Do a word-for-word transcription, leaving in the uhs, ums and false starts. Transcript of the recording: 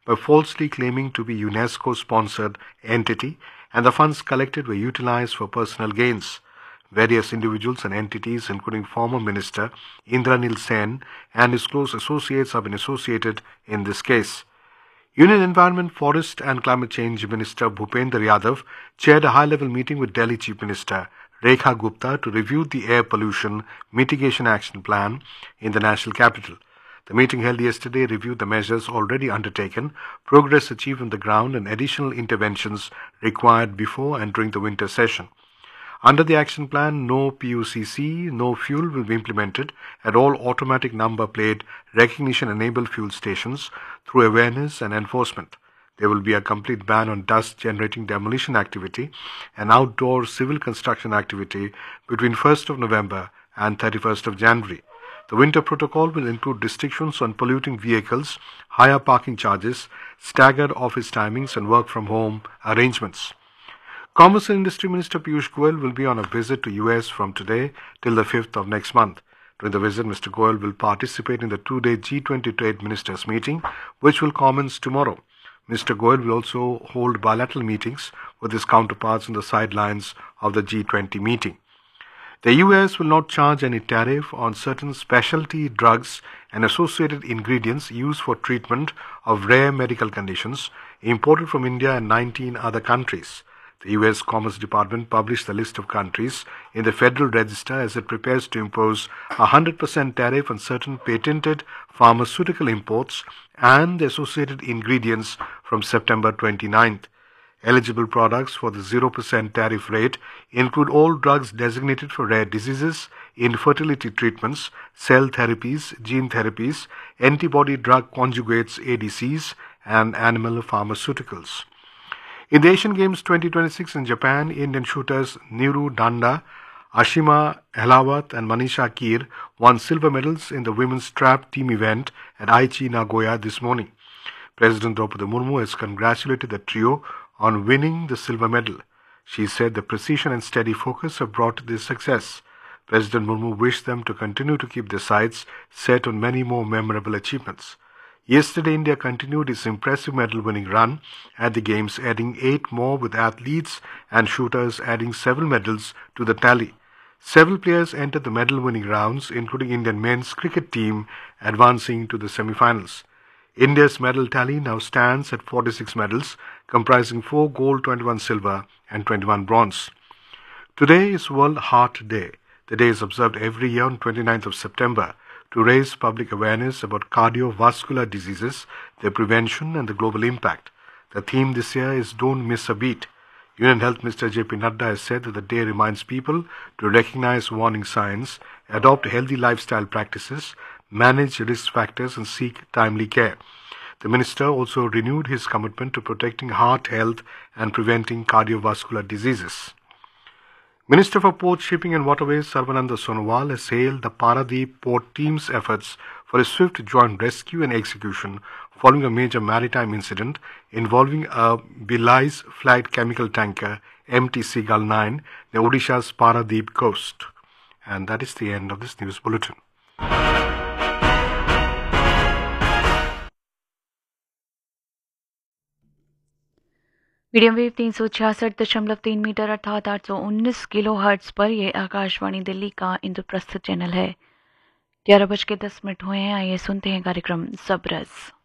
by falsely claiming to be UNESCO-sponsored entity, and the funds collected were utilized for personal gains. Various individuals and entities, including former Minister Indranil Sen and his close associates, have been associated in this case. Union Environment, Forest and Climate Change Minister Bhupender Yadav chaired a high-level meeting with Delhi Chief Minister Rekha Gupta to review the Air Pollution Mitigation Action Plan in the national capital. The meeting held yesterday reviewed the measures already undertaken, progress achieved on the ground, and additional interventions required before and during the winter session. Under the action plan, no P U C C, no fuel will be implemented at all automatic number plate recognition-enabled fuel stations through awareness and enforcement. There will be a complete ban on dust-generating demolition activity and outdoor civil construction activity between first of November and thirty-first of January. The winter protocol will include restrictions on polluting vehicles, higher parking charges, staggered office timings, and work-from-home arrangements. Commerce and Industry Minister Piyush Goyal will be on a visit to U S from today till the fifth of next month. During the visit, Mister Goyal will participate in the two-day G twenty Trade Ministers meeting, which will commence tomorrow. Mister Goyal will also hold bilateral meetings with his counterparts on the sidelines of the G twenty meeting. The U S will not charge any tariff on certain specialty drugs and associated ingredients used for treatment of rare medical conditions imported from India and nineteen other countries. The U S Commerce Department published the list of countries in the Federal Register as it prepares to impose a one hundred percent tariff on certain patented pharmaceutical imports and the associated ingredients from September twenty-ninth. Eligible products for the zero percent tariff rate include all drugs designated for rare diseases, infertility treatments, cell therapies, gene therapies, antibody drug conjugates A D Cs, and animal pharmaceuticals. In the Asian Games twenty twenty-six in Japan, Indian shooters Niru Danda, Ashima Helawat and Manisha Keer won silver medals in the women's trap team event at Aichi, Nagoya this morning. President Draupadi Murmu has congratulated the trio on winning the silver medal. She said the precision and steady focus have brought this success. President Murmu wished them to continue to keep their sights set on many more memorable achievements. Yesterday, India continued its impressive medal-winning run at the Games, adding eight more, with athletes and shooters adding several medals to the tally. Several players entered the medal-winning rounds, including Indian men's cricket team advancing to the semi-finals. India's medal tally now stands at forty-six medals, comprising four gold, twenty-one silver, and twenty-one bronze. Today is World Heart Day. The day is observed every year on twenty-ninth of September to raise public awareness about cardiovascular diseases, their prevention, and the global impact. The theme this year is Don't Miss a Beat. Union Health Minister J P Nadda has said that the day reminds people to recognize warning signs, adopt healthy lifestyle practices, manage risk factors, and seek timely care. The minister also renewed his commitment to protecting heart health and preventing cardiovascular diseases. Minister for Port, Shipping and Waterways Sarvananda Sonowal has hailed the Paradeep Port team's efforts for a swift joint rescue and execution following a major maritime incident involving a Belize flight chemical tanker M T Seagull nine near Odisha's Paradeep coast. And that is the end of this news bulletin. Medium wave तीन सौ छियासठ दशमलव तीन metre अर्थात आठ सौ उन्नीस kilo hertz पर यह आकाशवाणी दिल्ली का इंद्रप्रस्थ चैनल है। ग्यारह बज के दस मिनट हुए हैं। आइए सुनते हैं कार्यक्रम सबरस।